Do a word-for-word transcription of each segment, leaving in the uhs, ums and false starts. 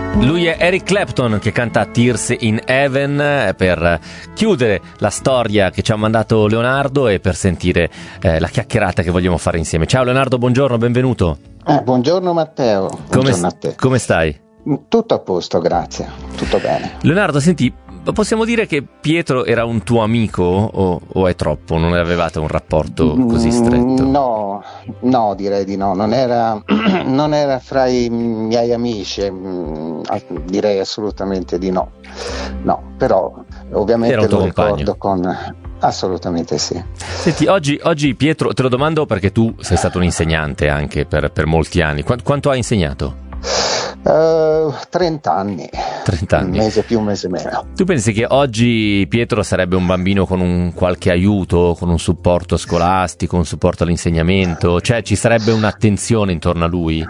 Lui è Eric Clapton che canta Tears in Heaven per chiudere la storia che ci ha mandato Leonardo e per sentire eh, la chiacchierata che vogliamo fare insieme. Ciao Leonardo, buongiorno, benvenuto. Eh, buongiorno Matteo, buongiorno come, a te. Come stai? Tutto a posto, grazie, tutto bene. Leonardo, senti, possiamo dire che Pietro era un tuo amico o, o è troppo? Non avevate un rapporto così stretto? No, no, direi di no, non era, non era fra i miei amici, direi assolutamente di no, no, però ovviamente era un tuo lo compagno. ricordo con... Assolutamente sì. Senti, oggi, oggi Pietro, te lo domando perché tu sei stato un insegnante anche per, per molti anni, Qu- quanto hai insegnato? Uh, trenta anni. trenta anni. Un mese più, un mese meno. Tu pensi che oggi Pietro sarebbe un bambino con un qualche aiuto, con un supporto scolastico, un supporto all'insegnamento? Cioè ci sarebbe un'attenzione intorno a lui?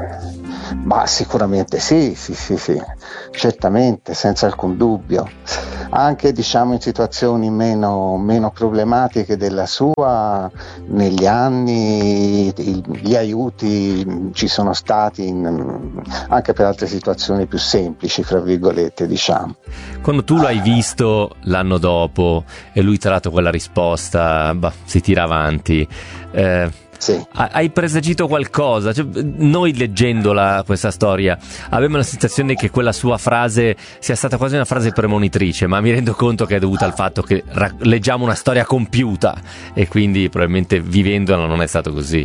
Ma sicuramente sì, sì, sì, sì, certamente, senza alcun dubbio. Anche diciamo in situazioni meno, meno problematiche della sua, negli anni gli aiuti ci sono stati in, anche per altre situazioni più semplici, fra virgolette, diciamo. Quando tu l'hai visto l'anno dopo e lui ti ha dato quella risposta, bah, si tira avanti, eh, sì. Hai presagito qualcosa? Cioè, noi leggendola questa storia avevamo la sensazione che quella sua frase sia stata quasi una frase premonitrice, ma mi rendo conto che è dovuta al fatto che ra- leggiamo una storia compiuta e quindi probabilmente vivendola non è stato così.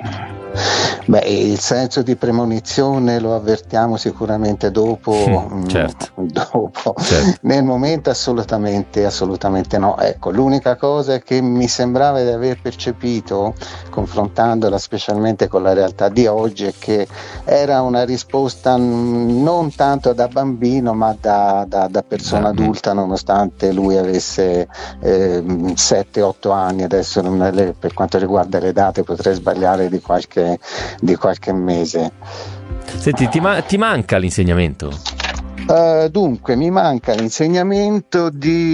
Beh, il senso di premonizione lo avvertiamo sicuramente dopo, mm, certo. mh, dopo. Certo. Nel momento assolutamente, assolutamente no. Ecco, l'unica cosa che mi sembrava di aver percepito, confrontandola specialmente con la realtà di oggi, è che era una risposta non tanto da bambino ma da, da, da persona mm-hmm. adulta, nonostante lui avesse eh, sette otto anni. Adesso non, per quanto riguarda le date potrei sbagliare di qualche di qualche mese. Senti, ti, ma- ti manca l'insegnamento? Uh, dunque, mi manca l'insegnamento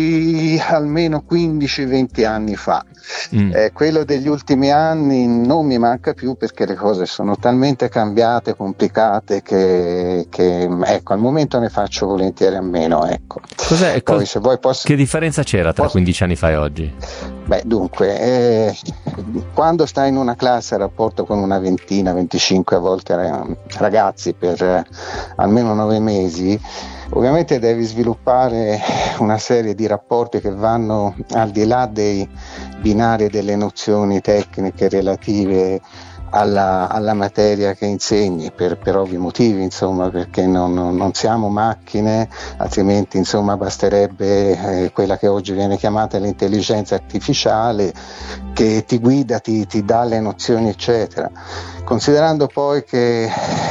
di almeno quindici venti anni fa. Mm. Eh, quello degli ultimi anni non mi manca più perché le cose sono talmente cambiate, complicate che, che ecco, al momento ne faccio volentieri a meno. Ecco. Cos'è? Poi, co- se vuoi, posso... Che differenza c'era tra posso... quindici anni fa e oggi? Beh, dunque, eh, quando stai in una classe a rapporto con una ventina, venticinque a volte ragazzi per eh, almeno nove mesi, ovviamente devi sviluppare una serie di rapporti che vanno al di là dei binari e delle nozioni tecniche relative alla, alla materia che insegni, per, per ovvi motivi, insomma, perché non, non siamo macchine, altrimenti insomma basterebbe eh, quella che oggi viene chiamata l'intelligenza artificiale che ti guida, ti, ti dà le nozioni eccetera. Considerando poi che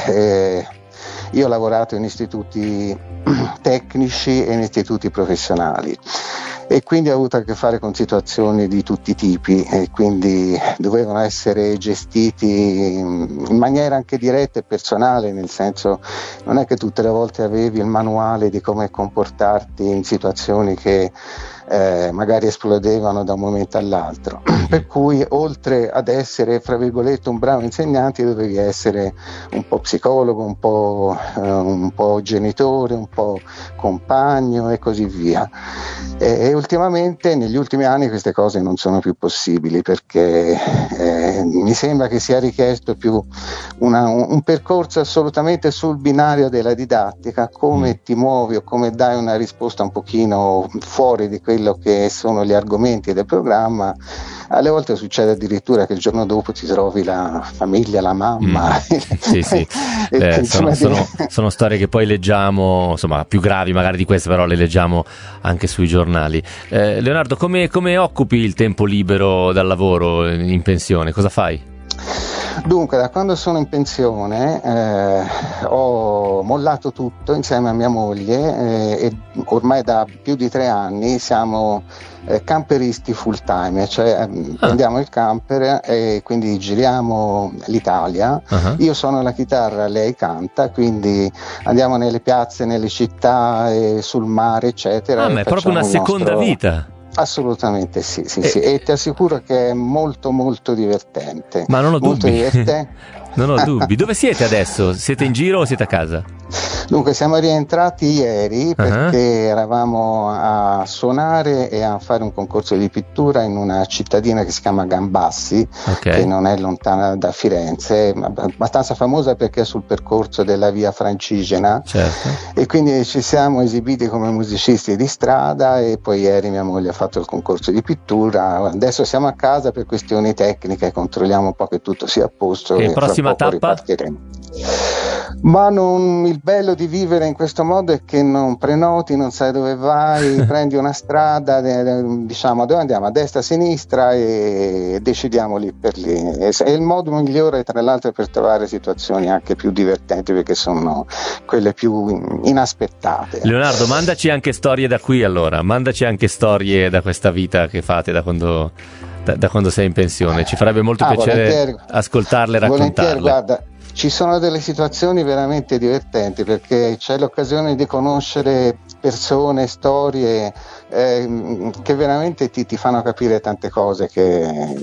eh, io ho lavorato in istituti tecnici e in istituti professionali e quindi ho avuto a che fare con situazioni di tutti i tipi e quindi dovevano essere gestiti in maniera anche diretta e personale, nel senso non è che tutte le volte avevi il manuale di come comportarti in situazioni che eh, magari esplodevano da un momento all'altro, per cui oltre ad essere fra virgolette un bravo insegnante dovevi essere un po' psicologo, un po', eh, un po' genitore, un po' compagno e così via. E, e ultimamente negli ultimi anni queste cose non sono più possibili perché eh, mi sembra che sia richiesto più una, un, un percorso assolutamente sul binario della didattica, come mm. ti muovi o come dai una risposta un pochino fuori di quello che sono gli argomenti del programma. Alle volte succede addirittura che il giorno dopo ti trovi la famiglia, la mamma. Mm. Sì, sì. eh, sono, sono, sono storie che poi leggiamo, insomma, più gravi magari di queste, però le leggiamo anche sui giornali. Eh, Leonardo, come, come occupi il tempo libero dal lavoro in pensione? Cosa fai? Dunque, da quando sono in pensione eh, ho mollato tutto insieme a mia moglie eh, e ormai da più di tre anni siamo eh, camperisti full time, cioè eh, ah. prendiamo il camper e quindi giriamo l'Italia. Uh-huh. Io suono la chitarra, lei canta, quindi andiamo nelle piazze, nelle città, eh, sul mare, eccetera. Ah, ma è proprio una seconda nostro... vita. Assolutamente sì, sì, e... sì, e ti assicuro che è molto molto divertente. Ma non ho molto dubbi. Divertente. Non ho dubbi. Dove siete adesso? Siete in giro o siete a casa? Dunque siamo rientrati ieri perché uh-huh. eravamo a suonare e a fare un concorso di pittura in una cittadina che si chiama Gambassi, okay. che non è lontana da Firenze, ma abbastanza famosa perché è sul percorso della via Francigena, certo. E quindi ci siamo esibiti come musicisti di strada e poi ieri mia moglie ha fatto il concorso di pittura. Adesso siamo a casa per questioni tecniche, controlliamo un po' che tutto sia a posto e e prossima fra poco tappa? ripartiremo. Ma non, il bello di vivere in questo modo è che non prenoti, non sai dove vai, prendi una strada, diciamo dove andiamo, a destra, a sinistra e decidiamo lì per lì. È il modo migliore tra l'altro per trovare situazioni anche più divertenti perché sono quelle più inaspettate. Leonardo, mandaci anche storie da qui allora, mandaci anche storie da questa vita che fate da quando, da, da quando sei in pensione, ci farebbe molto ah, piacere ascoltarle e raccontarle. Guarda, ci sono delle situazioni veramente divertenti perché c'è l'occasione di conoscere persone, storie eh, che veramente ti, ti fanno capire tante cose che